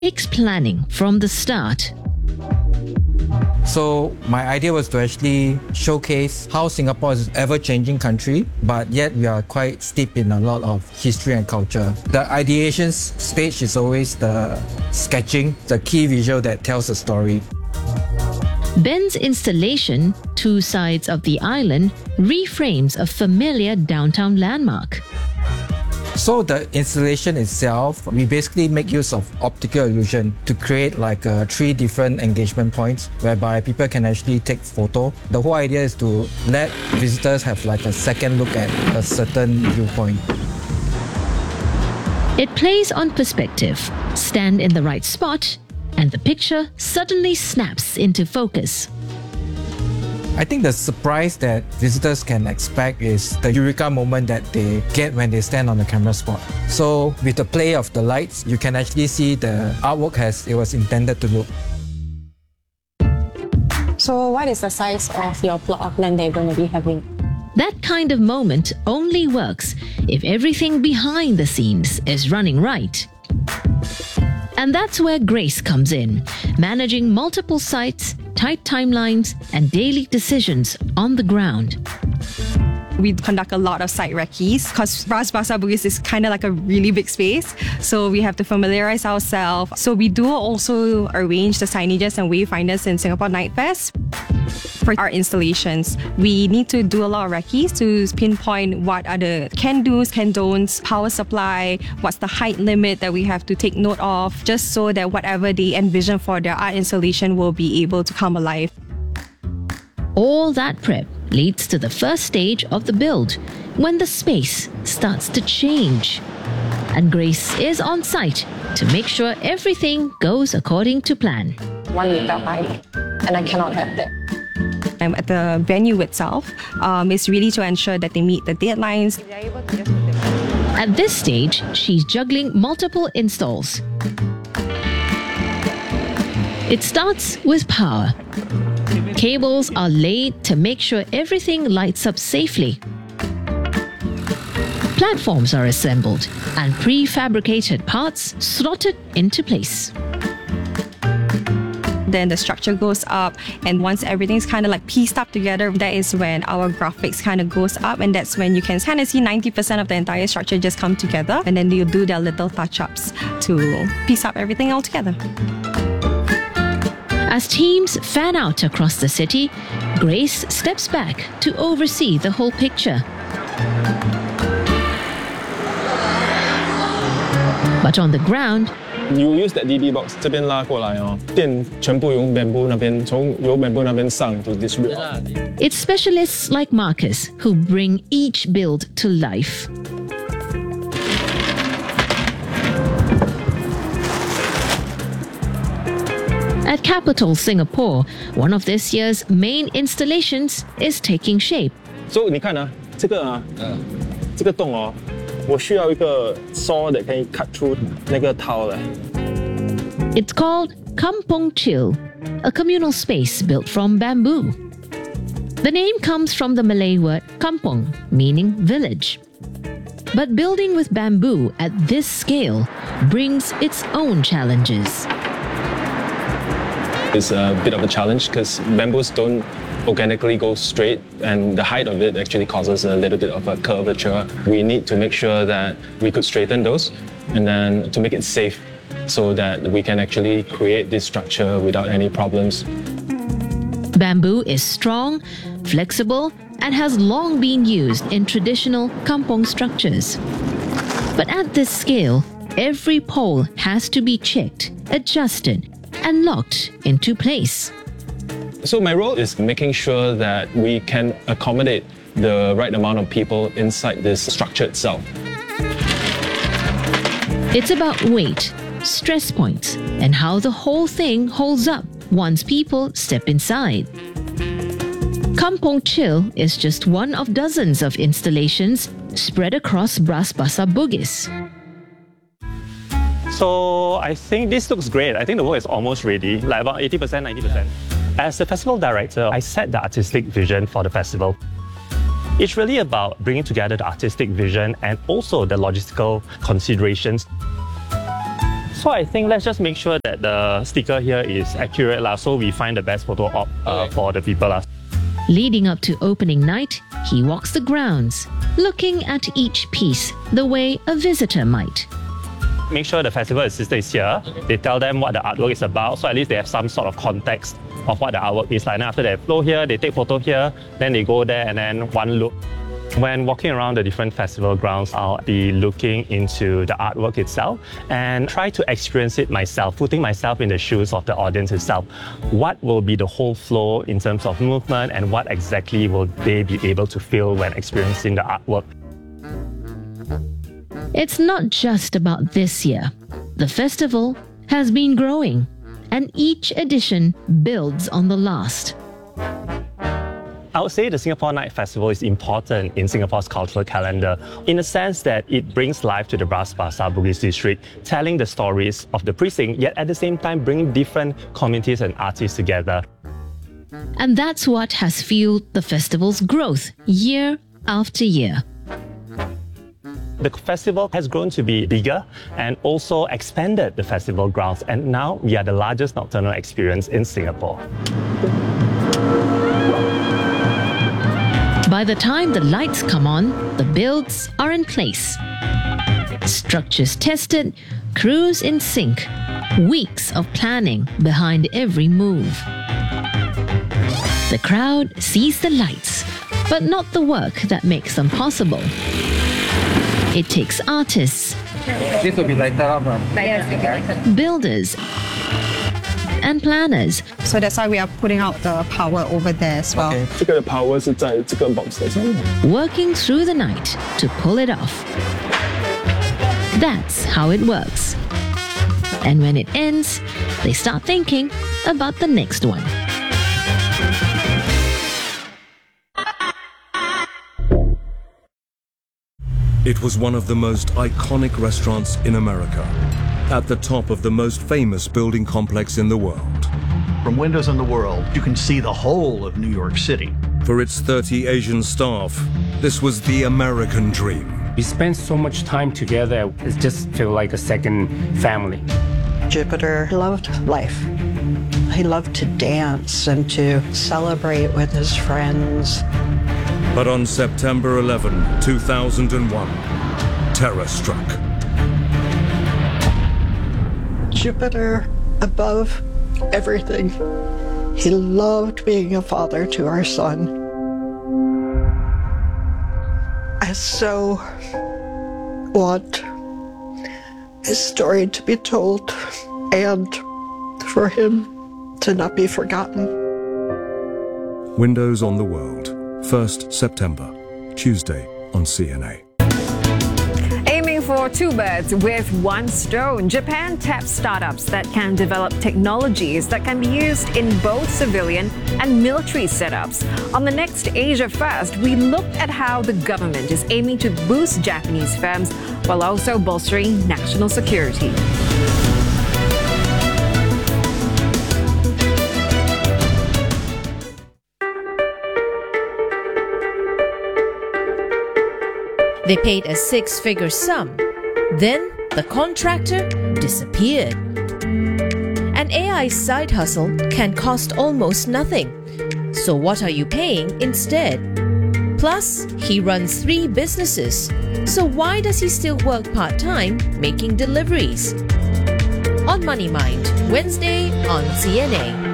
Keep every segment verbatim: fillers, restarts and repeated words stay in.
takes planning from the start. So my idea was to actually showcase how Singapore is an ever-changing country, but yet we are quite steep in a lot of history and culture. The ideation stage is always the sketching, the key visual that tells a story. Ben's installation, Two Sides of the Island, reframes a familiar downtown landmark. So the installation itself, we basically make use of optical illusion to create like uh, three different engagement points whereby people can actually take photo. The whole idea is to let visitors have like a second look at a certain viewpoint. It plays on perspective. Stand in the right spot and the picture suddenly snaps into focus. I think the surprise that visitors can expect is the eureka moment that they get when they stand on the camera spot. So with the play of the lights, you can actually see the artwork as it was intended to look. So what is the size of your plot of land that you're going to be having? That kind of moment only works if everything behind the scenes is running right. And that's where Grace comes in, managing multiple sites, tight timelines, and daily decisions on the ground. We conduct a lot of site recce's because Bras Basah Bugis is kind of like a really big space. So we have to familiarize ourselves. So we do also arrange the signages and wayfinders in Singapore Night Fest. For our installations, we need to do a lot of recce's to pinpoint what are the can-dos, can-don'ts, power supply, what's the height limit that we have to take note of, just so that whatever they envision for their art installation will be able to come alive. All that prep leads to the first stage of the build, when the space starts to change. And Grace is on site to make sure everything goes according to plan. One meter high, and I cannot have that. Um, at the venue itself, um, is really to ensure that they meet the deadlines. At this stage, she's juggling multiple installs. It starts with power. Cables are laid to make sure everything lights up safely. Platforms are assembled and prefabricated parts slotted into place. Then the structure goes up, and once everything's kind of like pieced up together, that is when our graphics kind of goes up, and that's when you can kind of see ninety percent of the entire structure just come together, and then you do their little touch-ups to piece up everything all together. As teams fan out across the city, Grace steps back to oversee the whole picture. But on the ground, you use that D B box 这边拉过来哦，电全部用 bamboo 那边，从由 bamboo 那边上 to distribute. It's specialists like Marcus who bring each build to life. At Capital Singapore, one of this year's main installations is taking shape. So 你看啊，这个啊，这个洞哦。我需要一个 saw that can cut through 那个套的。 It's called Kampong Chill, a communal space built from bamboo. The name comes from the Malay word kampong, meaning village. But building with bamboo at this scale brings its own challenges. It's a bit of a challenge because bamboos don't organically go straight, and the height of it actually causes a little bit of a curvature. We need to make sure that we could straighten those, and then to make it safe so that we can actually create this structure without any problems. Bamboo is strong, flexible, and has long been used in traditional kampong structures. But at this scale, every pole has to be checked, adjusted, and locked into place. So my role is making sure that we can accommodate the right amount of people inside this structure itself. It's about weight, stress points, and how the whole thing holds up once people step inside. Kampong Chill is just one of dozens of installations spread across Bras Basah Bugis. So I think this looks great. I think the work is almost ready, like about eighty percent, ninety percent. As the festival director, I set the artistic vision for the festival. It's really about bringing together the artistic vision and also the logistical considerations. So I think let's just make sure that the sticker here is accurate, la, so we find the best photo op uh, for the people. La. Leading up to opening night, he walks the grounds, looking at each piece the way a visitor might. Make sure the festival assistant is here. They tell them what the artwork is about, so at least they have some sort of context of what the artwork is like. And after they flow here, they take photo here, then they go there and then one look. When walking around the different festival grounds, I'll be looking into the artwork itself and try to experience it myself, putting myself in the shoes of the audience itself. What will be the whole flow in terms of movement and what exactly will they be able to feel when experiencing the artwork? It's not just about this year. The festival has been growing, and each edition builds on the last. I would say the Singapore Night Festival is important in Singapore's cultural calendar in the sense that it brings life to the Bras Basah Bugis district, telling the stories of the precinct, yet at the same time bringing different communities and artists together. And that's what has fueled the festival's growth year after year. The festival has grown to be bigger and also expanded the festival grounds, and now we are the largest nocturnal experience in Singapore. By the time the lights come on, the builds are in place. Structures tested, crews in sync, weeks of planning behind every move. The crowd sees the lights, but not the work that makes them possible. It takes artists, This will be lighted up. builders, and planners So that's why we are putting out the power over there as well. 这个 power 是在这个 box 上面。 working through the night to pull it off. That's how it works. And when it ends, they start thinking about the next one. It was one of the most iconic restaurants in America, at the top of the most famous building complex in the world. From windows in the world, you can see the whole of New York City. For its thirty Asian staff, this was the American dream. We spent so much time together, it just felt like a second family. Jupiter loved life. He loved to dance and to celebrate with his friends. But on September eleventh, two thousand one, terror struck. Jupiter above everything. He loved being a father to our son. I so want his story to be told and for him to not be forgotten. Windows on the World, first September, Tuesday on C N A. Aiming for two birds with one stone, Japan taps startups that can develop technologies that can be used in both civilian and military setups. On the next Asia First, we looked at how the government is aiming to boost Japanese firms while also bolstering national security. They paid a six-figure sum. Then the contractor disappeared. An A I side hustle can cost almost nothing. So what are you paying instead? Plus, he runs three businesses. So why does he still work part-time making deliveries? On Money Mind, Wednesday on C N A.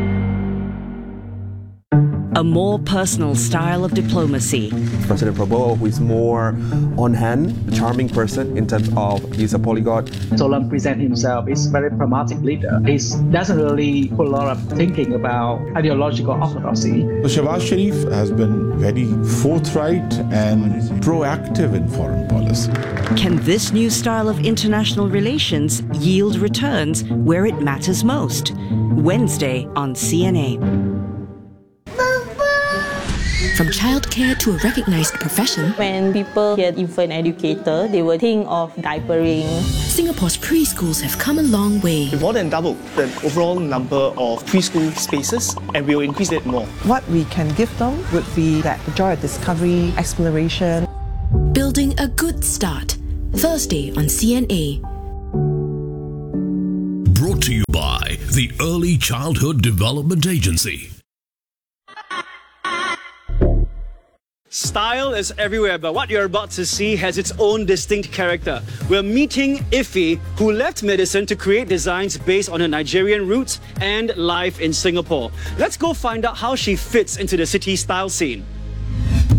A more personal style of diplomacy. President Prabowo, who is more on hand, a charming person in terms of he's a polyglot. Solan presents himself as a very pragmatic leader. He doesn't really put a lot of thinking about ideological orthodoxy. Shehbaz Sharif has been very forthright and proactive in foreign policy. Can this new style of international relations yield returns where it matters most? Wednesday on C N A. From childcare to a recognized profession, When people hear infant educator, they will think of diapering. Singapore's preschools have come a long way. We've more than doubled the overall number of preschool spaces, and we will increase it more. What we can give them would be that joy of discovery, exploration. Building a good start. Thursday on C N A. by the Early Childhood Development Agency. Style is everywhere, but what you're about to see has its own distinct character. We're meeting Iffy, who left medicine to create designs based on her Nigerian roots and life in Singapore. Let's go find out how she fits into the city style scene.